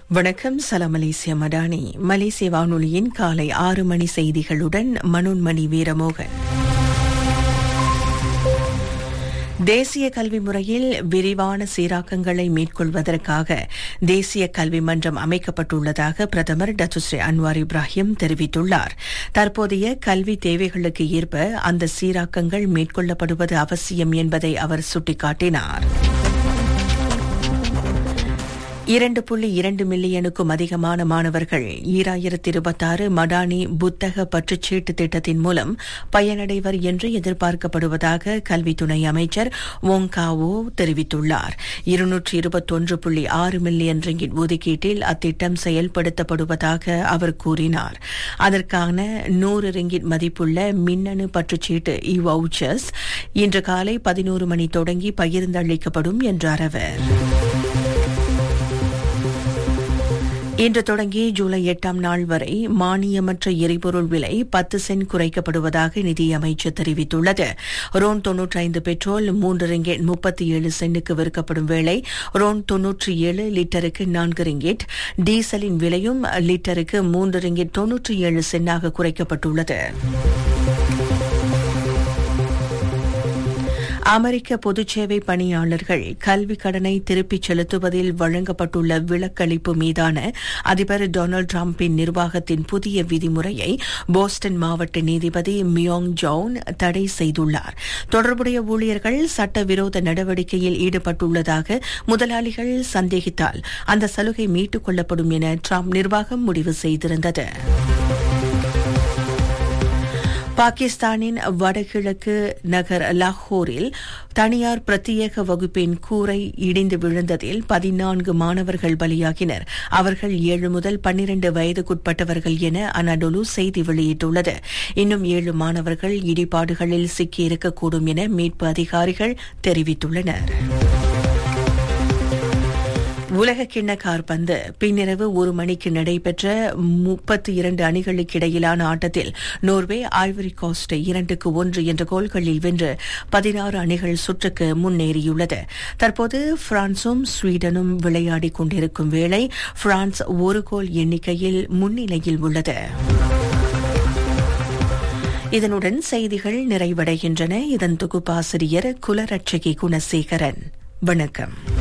வணக்கம். சலாம் மலேசிய மடானி. மலேசிய வானொலியின் காலை 6 மணி செய்திகளுடன் மனோன்மணி வீரமோகன். தேசிய கல்வி முறையில் விரிவான சீராக்கங்களை மேற்கொள்வதற்காக தேசிய கல்வி மன்றம் அமைக்கப்பட்டுள்ளதாக பிரதமர் டத்துஸ்ரீ அன்வார் இப்ராஹிம் தெரிவித்துள்ளார். தற்போதைய கல்வி தேவைகளுக்கு ஏற்ப அந்த சீராக்கங்கள் மேற்கொள்ளப்படுவது அவசியம் என்பதை அவர் சுட்டிக்காட்டினார். 2.2 மில்லியனுக்கும் அதிகமான மாணவர்கள் 2026 மடானி புத்தக பற்றுச்சீட்டு திட்டத்தின் மூலம் பயனடைவர் என்று எதிர்பார்க்கப்படுவதாக கல்வி துணை அமைச்சர் வோங் காவோ தெரிவித்துள்ளார். 221.6 மில்லியன் ரிங்கிட் ஒதுக்கீட்டில் அத்திட்டம் செயல்படுத்தப்படுவதாக அவர் கூறினார். அதற்கான 100 ரிங்கிட் மதிப்புள்ள மின்னணு பற்றுச்சீட்டு வவுச்சர்ஸ் இன்று காலை 11 மணி தொடங்கி பகிர்ந்தளிக்கப்படும் என்றார் அவர். இன்று தொடங்கி ஜூலை 8ஆம் நாள் வரை மானியமற்ற எரிபொருள் விலை 10 சென்ட் குறைக்கப்படுவதாக நிதியமைச்சர் தெரிவித்துள்ளது. ரோன் 95 பெட்ரோல் 3 ரிங்கெட் 37 சென்ட்டுக்கு விற்கப்படும் வேளை ரோன் 97 லிட்டருக்கு 4 ரிங்கெட், டீசலின் விலையும் லிட்டருக்கு 3 ரிங்கெட் 97 சென்டாக குறைக்கப்பட்டுள்ளது. அமெரிக்க பொதுச்சேவை பணியாளர்கள் கல்வி கடனை திருப்பிச் செலுத்துவதில் வழங்கப்பட்டுள்ள விலக்களிப்பு மீதான அதிபர் டொனால்டு டிரம்பின் நிர்வாகத்தின் புதிய விதிமுறையை போஸ்டன் மாவட்ட நீதிபதி மியோங் ஜவுன் தடை செய்துள்ளார். தொடர்புடைய ஊழியர்கள் சட்டவிரோத நடவடிக்கையில் ஈடுபட்டுள்ளதாக முதலாளிகள் சந்தேகித்தால் அந்த சலுகை மீட்டுக் கொள்ளப்படும் என டிரம்ப் நிர்வாகம் முடிவு செய்திருந்தது. பாகிஸ்தானின் வடகிழக்கு நகர் லாகூரில் தனியார் பிரத்யேக வகுப்பின் கூரை இடிந்து விழுந்ததில் 14 மாணவர்கள் பலியாகினர். அவர்கள் 7 முதல் 12 வயதுக்குட்பட்டவர்கள் என அனடோலு செய்தி வெளியிட்டுள்ளது. இன்னும் 7 மாணவர்கள் இடிபாடுகளில் சிக்கியிருக்கக்கூடும் என மீட்பு அதிகாரிகள் தெரிவித்துள்ளனர். உலக கிண்ண காற்பந்து பின்னிரவு 1 மணிக்கு நடைபெற்ற 32 அணிகளுக்கிடையிலான ஆட்டத்தில் நோர்வே ஐவரி கோஸ்டை 2-1 என்ற கோல்களில் வென்று 16 அணிகள் சுற்றுக்கு முன்னேறியுள்ளது. தற்போது பிரான்சும் ஸ்வீடனும் விளையாடிக் கொண்டிருக்கும் வேளை பிரான்ஸ் 1 கோல் எண்ணிக்கையில் முன்னிலையில் உள்ளது. இதனுடன் செய்திகள் நிறைவடைகின்றன. இதன் தொகுப்பாசிரியர் குலரட்சகி குணசேகரன். வணக்கம்.